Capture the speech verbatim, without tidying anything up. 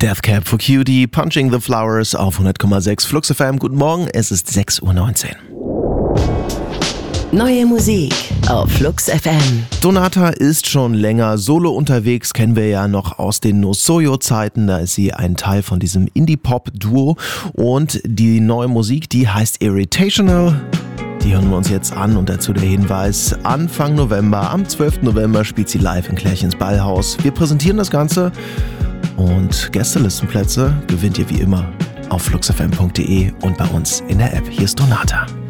Death Cab for Cutie, Punching the Flowers auf hundert Komma sechs Flux F M. Guten Morgen, es ist sechs Uhr neunzehn. Neue Musik auf Flux F M. Donata ist schon länger solo unterwegs, kennen wir ja noch aus den No Soyo-Zeiten. Da ist sie ein Teil von diesem Indie-Pop-Duo. Und die neue Musik, die heißt Irritational. Die hören wir uns jetzt an und dazu der Hinweis, Anfang November, am zwölften November spielt sie live in Klärchens Ballhaus. Wir präsentieren das Ganze und Gästelistenplätze gewinnt ihr wie immer auf flux f m punkt d e und bei uns in der App. Hier ist Donata.